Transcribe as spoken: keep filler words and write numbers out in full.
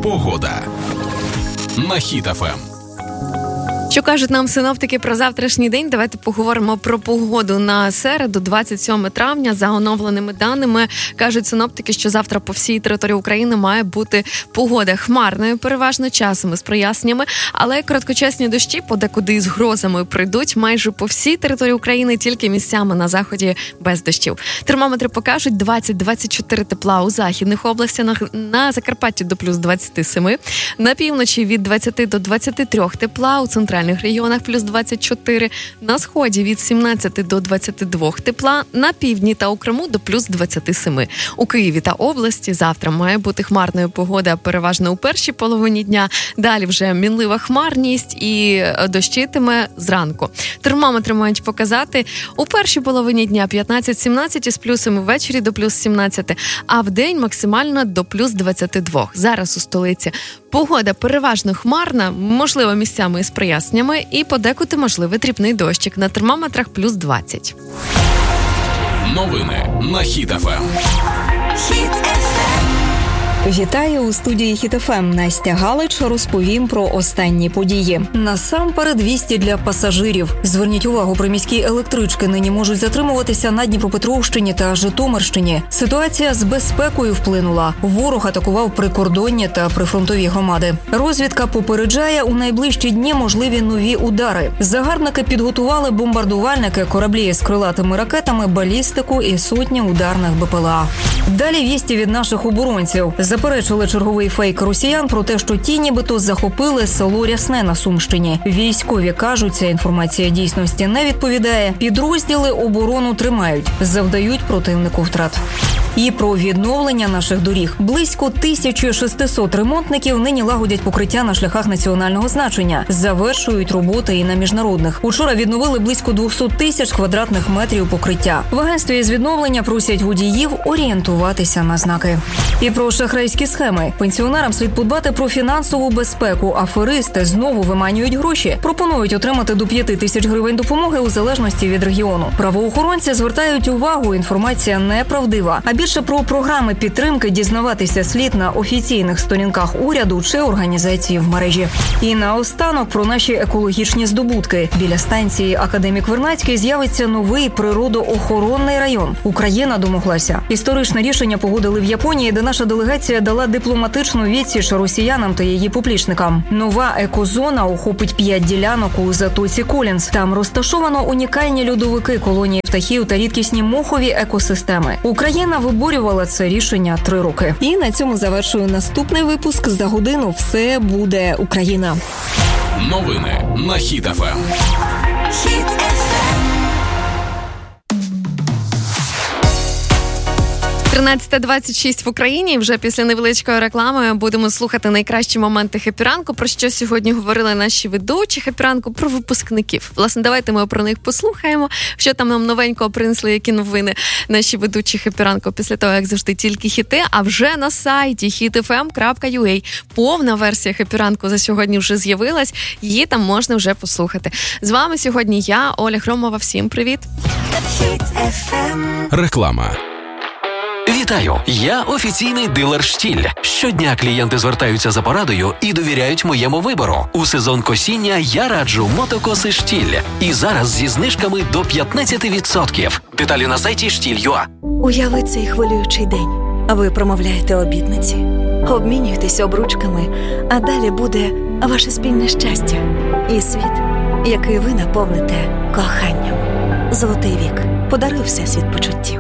Погода на Хіт еф ем. Що кажуть нам синоптики про завтрашній день? Давайте поговоримо про погоду на середу, двадцять сьоме травня. За оновленими даними, кажуть синоптики, що завтра по всій території України має бути погода хмарною, переважно часом із проясненнями, але короткочасні дощі подекуди із грозами прийдуть майже по всій території України, тільки місцями на заході без дощів. Термометри покажуть двадцять-двадцять чотири тепла у західних областях, на Закарпатті до плюс двадцять сім, на півночі від двадцяти до двадцяти трьох тепла, у центральній В регіонах плюс двадцять чотири, на сході від сімнадцяти до двадцяти двох тепла, на півдні та у Криму до плюс двадцяти семи. У Києві та області завтра має бути хмарною погода переважно у першій половині дня, далі вже мінлива хмарність і дощитиме зранку. Термометри мають показати у першій половині дня п'ятнадцять-сімнадцять із плюсами, ввечері до плюс сімнадцяти, а в день максимально до плюс двадцяти двох. Зараз у столиці погода переважно хмарна, можливо місцями із проясненнями і подекуди можливий дрібний дощик. На термометрах плюс двадцять. Новини на Хіт еф ем. Хіт еф ем. Вітаю у студії Хіт еф ем. Настя Галич, розповім про останні події. Насамперед вісті для пасажирів. Зверніть увагу, приміські електрички нині можуть затримуватися на Дніпропетровщині та Житомирщині. Ситуація з безпекою вплинула. Ворог атакував прикордонні та прифронтові громади. Розвідка попереджає, у найближчі дні можливі нові удари. Загарбники підготували бомбардувальники, кораблі з крилатими ракетами, балістику і сотні ударних Б П Л А. Далі вісті від наших оборонців. Заперечили черговий фейк росіян про те, що ті нібито захопили село Рясне на Сумщині. Військові кажуть, ця інформація дійсності не відповідає. Підрозділи оборону тримають, завдають противнику втрат. І про відновлення наших доріг. Близько тисяча шістсот ремонтників нині лагодять покриття на шляхах національного значення. Завершують роботи і на міжнародних. Учора відновили близько двісті тисяч квадратних метрів покриття. В агентстві із відновлення просять водіїв орієнтуватися на знаки. І про шахрайські схеми. Пенсіонерам слід подбати про фінансову безпеку. Аферисти знову виманюють гроші. Пропонують отримати до п'яти тисяч гривень допомоги у залежності від регіону. Правоохоронці звертають увагу, інформація неправдива. А більше про програми підтримки дізнаватися слід на офіційних сторінках уряду чи організації в мережі. І наостанок про наші екологічні здобутки. Біля станції Академік Вернадський з'явиться новий природоохоронний район. Україна домоглася. Історичне рішення погодили в Японії, де наша делегація дала дипломатичну відсіч росіянам та її поплічникам. Нова екозона охопить п'ять ділянок у затоці Колінз. Там розташовано унікальні льодовики, колонії птахів та рідкісні мохові екосистеми. Україна виборювала це рішення три роки. І на цьому завершую наступний випуск. За годину все буде Україна. Новини на Хіт еф ем. Хіт еф ем. тринадцята двадцять шість в Україні. Вже після невеличкої реклами будемо слухати найкращі моменти хеппі-ранку, про що сьогодні говорили наші ведучі хеппі-ранку, про випускників. Власне, давайте ми про них послухаємо, що там нам новенького принесли, які новини наші ведучі хеппі-ранку. Після того, як завжди, тільки хіти, а вже на сайті хіт еф ем крапка ю а повна версія хеппі-ранку за сьогодні вже з'явилась, її там можна вже послухати. З вами сьогодні я, Оля Громова. Всім привіт! Хіт еф ем. Реклама. Вітаю! Я офіційний дилер «Штіль». Щодня клієнти звертаються за порадою і довіряють моєму вибору. У сезон косіння я раджу мотокоси «Штіль». І зараз зі знижками до п'ятнадцять відсотків. Деталі на сайті штіль крапка ю а. Уяви цей хвилюючий день. Ви промовляєте обітниці, обмінюєтесь обручками, а далі буде ваше спільне щастя. І світ, який ви наповните коханням. Золотий вік. Подаруй всесвіт почуттів.